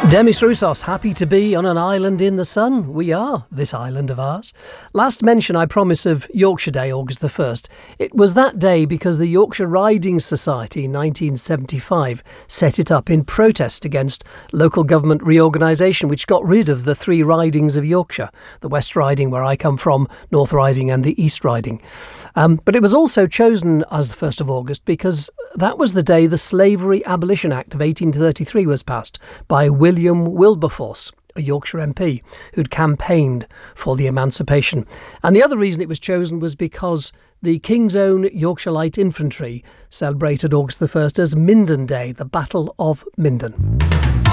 Demis Roussos, happy to be on an island in the sun. We are, this island of ours. Last mention, I promise, of Yorkshire Day, August the 1st. It was that day because the Yorkshire Riding Society in 1975 set it up in protest against local government reorganisation, which got rid of the three ridings of Yorkshire, the West Riding, where I come from, North Riding and the East Riding. But it was also chosen as the 1st of August because that was the day the Slavery Abolition Act of 1833 was passed by William Wilberforce, a Yorkshire MP who'd campaigned for the emancipation. And the other reason it was chosen was because the King's Own Yorkshire Light Infantry celebrated August the 1st as Minden Day, the Battle of Minden.